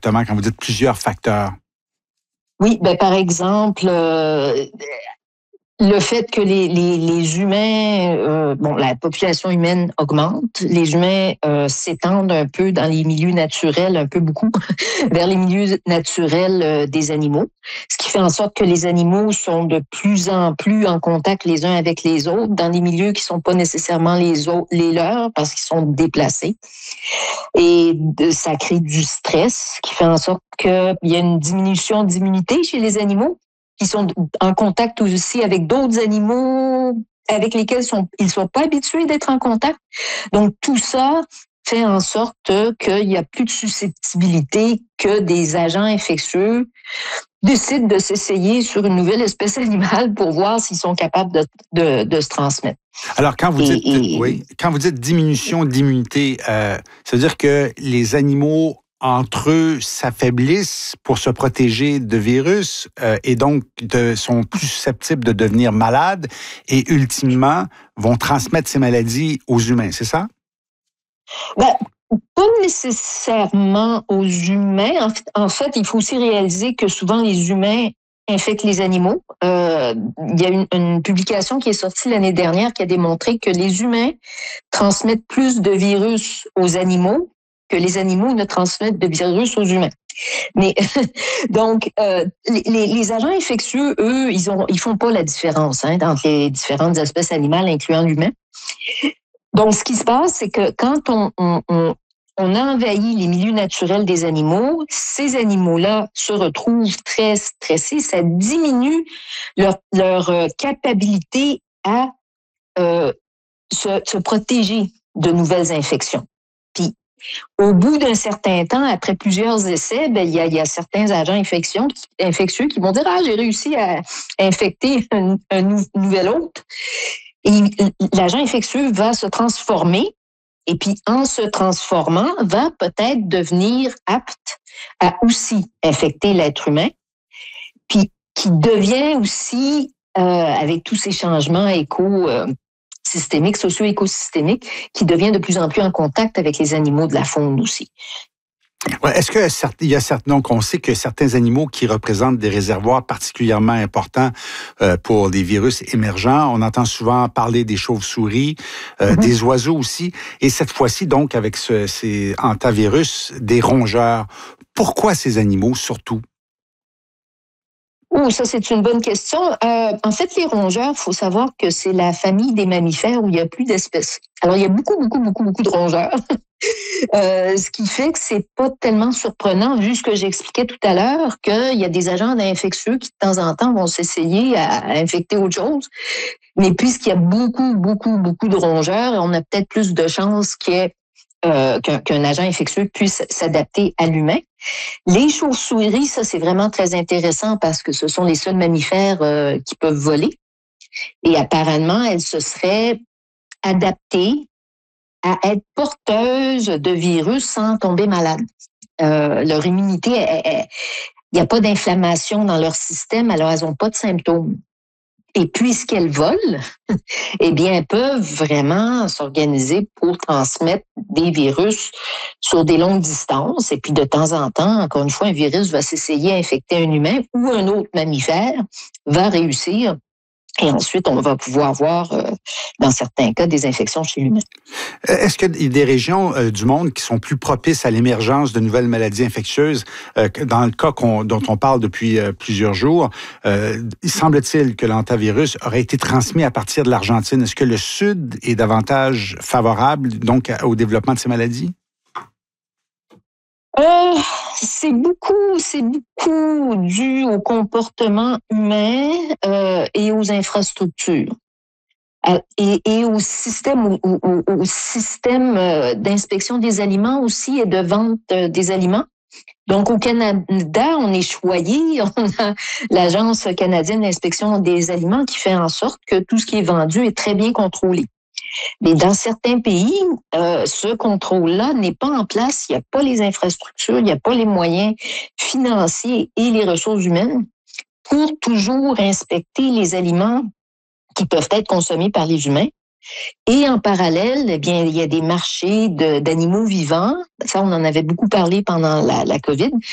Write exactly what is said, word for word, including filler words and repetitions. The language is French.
exactement quand vous dites plusieurs facteurs? Oui, ben par exemple, euh, le fait que les, les, les humains, euh, bon, la population humaine augmente, les humains euh, s'étendent un peu dans les milieux naturels, un peu beaucoup, vers les milieux naturels euh, des animaux, ce qui fait en sorte que les animaux sont de plus en plus en contact les uns avec les autres, dans des milieux qui sont pas nécessairement les autres, les leurs, parce qu'ils sont déplacés. Et de, ça crée du stress, qui fait en sorte qu'il y a une diminution d'immunité chez les animaux, qui sont en contact aussi avec d'autres animaux avec lesquels sont, ils ne sont pas habitués d'être en contact. Donc, tout ça fait en sorte qu'il n'y a plus de susceptibilité que des agents infectieux décident de s'essayer sur une nouvelle espèce animale pour voir s'ils sont capables de, de, de se transmettre. Alors, quand vous Et- dites, et- oui, quand vous dites diminution d'immunité, euh, ça veut dire que les animaux entre eux s'affaiblissent pour se protéger de virus euh, et donc de, sont plus susceptibles de devenir malades et ultimement vont transmettre ces maladies aux humains, c'est ça? Ben, pas nécessairement aux humains. En fait, en fait, il faut aussi réaliser que souvent les humains infectent les animaux. Euh, il y a une, une publication qui est sortie l'année dernière qui a démontré que les humains transmettent plus de virus aux animaux que les animaux ne transmettent de virus aux humains. Mais donc, euh, les, les agents infectieux, eux, ils ont, ils font pas la différence hein, entre les différentes espèces animales, incluant l'humain. Donc, ce qui se passe, c'est que quand on, on, on, on envahit les milieux naturels des animaux, ces animaux-là se retrouvent très stressés. Ça diminue leur, leur euh, capacité à euh, se, se protéger de nouvelles infections. Puis, au bout d'un certain temps, après plusieurs essais, ben, il y a, il y a certains agents infectieux, infectieux qui vont dire « Ah, j'ai réussi à infecter un, un nou- nouvel hôte. » Et l'agent infectieux va se transformer et puis en se transformant, va peut-être devenir apte à aussi infecter l'être humain, puis qui devient aussi, euh, avec tous ces changements éco euh, systémiques, socio-écosystémiques, qui devient de plus en plus en contact avec les animaux de la faune aussi. Ouais, est-ce que certes- il y a certains, donc on sait que certains animaux qui représentent des réservoirs particulièrement importants euh, pour des virus émergents. On entend souvent parler des chauves-souris, euh, mm-hmm. des oiseaux aussi, et cette fois-ci donc avec ce, ces hantavirus, des rongeurs. Pourquoi ces animaux surtout? Oh, ça, c'est une bonne question. Euh, en fait, les rongeurs, il faut savoir que c'est la famille des mammifères où il y a plus d'espèces. Alors, il y a beaucoup, beaucoup, beaucoup, beaucoup de rongeurs. euh, ce qui fait que c'est pas tellement surprenant, vu ce que j'expliquais tout à l'heure, qu'il y a des agents infectieux qui, de temps en temps, vont s'essayer à, à infecter autre chose. Mais puisqu'il y a beaucoup, beaucoup, beaucoup de rongeurs, on a peut-être plus de chances qu'il y ait Euh, qu'un, qu'un agent infectieux puisse s'adapter à l'humain. Les chauves-souris, ça, c'est vraiment très intéressant parce que ce sont les seuls mammifères euh, qui peuvent voler. Et apparemment, elles se seraient adaptées à être porteuses de virus sans tomber malades. Euh, leur immunité, il n'y a pas d'inflammation dans leur système, alors elles n'ont pas de symptômes. Et puisqu'elles volent, eh bien, elles peuvent vraiment s'organiser pour transmettre des virus sur des longues distances. Et puis, de temps en temps, encore une fois, un virus va s'essayer à infecter un humain ou un autre mammifère va réussir. Et ensuite, on va pouvoir voir, euh, dans certains cas, des infections chez l'humain. Est-ce qu'il y a des régions euh, du monde qui sont plus propices à l'émergence de nouvelles maladies infectieuses? Euh, dans le cas qu'on, dont on parle depuis euh, plusieurs jours, euh, semble-t-il que l'hantavirus aurait été transmis à partir de l'Argentine. Est-ce que le Sud est davantage favorable donc au développement de ces maladies? Euh, c'est beaucoup, c'est beaucoup dû au comportement humain euh, et aux infrastructures. Et, et au système, au, au, au système d'inspection des aliments aussi et de vente des aliments. Donc, au Canada, on est choyé. On a l'Agence canadienne d'inspection des aliments qui fait en sorte que tout ce qui est vendu est très bien contrôlé. Mais dans certains pays, euh, ce contrôle-là n'est pas en place. Il n'y a pas les infrastructures, il n'y a pas les moyens financiers et les ressources humaines pour toujours inspecter les aliments qui peuvent être consommés par les humains. Et en parallèle, eh bien, il y a des marchés de, d'animaux vivants. Ça, on en avait beaucoup parlé pendant la, la COVID.